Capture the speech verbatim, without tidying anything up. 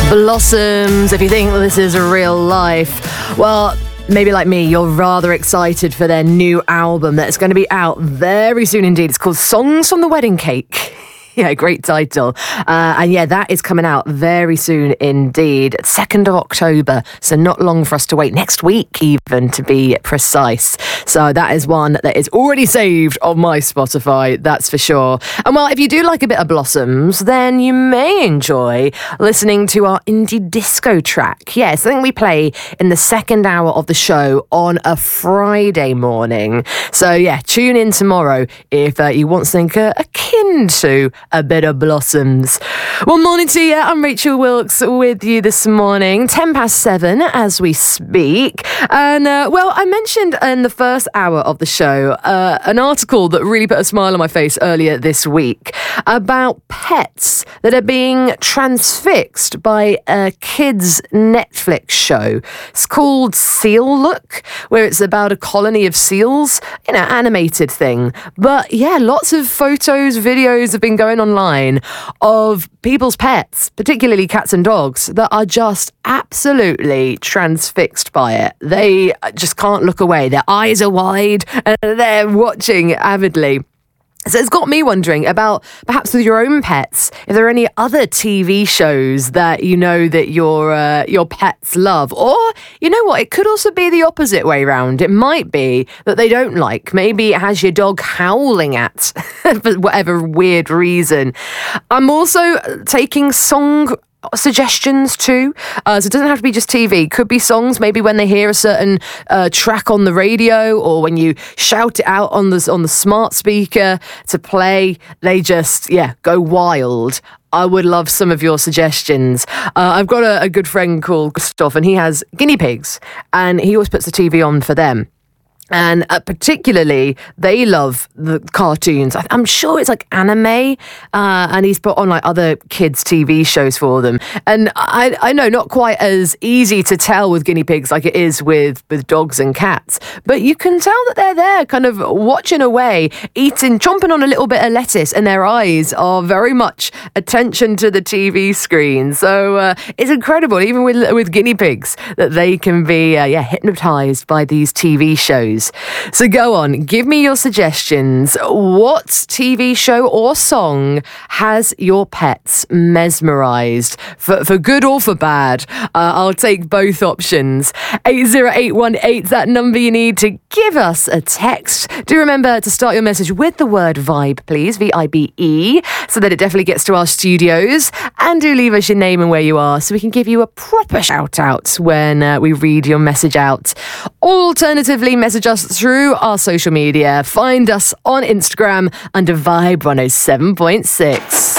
Blossoms, if you think this is real life, well, maybe like me, you're rather excited for their new album that's going to be out very soon indeed. It's called Songs from the Wedding Cake. Yeah, great title. Uh, and yeah, that is coming out very soon indeed. second of October. So not long for us to wait. Next week, even, to be precise. So that is one that is already saved on my Spotify, that's for sure. And well, if you do like a bit of Blossoms, then you may enjoy listening to our indie disco track. Yeah, something we play in the second hour of the show on a Friday morning. So yeah, tune in tomorrow if uh, you want something uh, akin to a bit of Blossoms. Well, morning to you. I'm Rachel Wilkes with you this morning. ten past seven as we speak. And, uh, well, I mentioned in the first hour of the show uh, an article that really put a smile on my face earlier this week about pets that are being transfixed by a kids' Netflix show. It's called Seal Look, where it's about a colony of seals, you know, animated thing. But yeah, lots of photos, videos have been going online of people's pets, particularly cats and dogs, that are just absolutely transfixed by it. They just can't look away. Their eyes are wide and they're watching avidly. So it's got me wondering about, perhaps with your own pets, if there are any other T V shows that you know that your uh, your pets love. Or, you know what, it could also be the opposite way round. It might be that they don't like. Maybe it has your dog howling at for whatever weird reason. I'm also taking song suggestions too, uh, so it doesn't have to be just T V. Could be songs, maybe when they hear a certain uh, track on the radio, or when you shout it out on the on the smart speaker to play, they just yeah go wild. I would love some of your suggestions. Uh, I've got a, a good friend called Christoph, and he has guinea pigs, and he always puts the T V on for them. And uh, particularly, they love the cartoons. I, I'm sure it's like anime, uh, and he's put on like other kids' T V shows for them. And I, I know not quite as easy to tell with guinea pigs like it is with, with dogs and cats, but you can tell that they're there kind of watching away, eating, chomping on a little bit of lettuce, and their eyes are very much attention to the T V screen. So uh, it's incredible, even with, with guinea pigs, that they can be uh, yeah hypnotized by these T V shows. So go on, give me your suggestions. What T V show or song has your pets mesmerised? For, for good or for bad? Uh, I'll take both options. eight zero eight one eight, that number you need to give us a text. Do remember to start your message with the word vibe, please, V I B E, so that it definitely gets to our studios. And do leave us your name and where you are so we can give you a proper shout out when uh, we read your message out. Alternatively, message us through our social media. Find us on Instagram under Vibe one oh seven point six.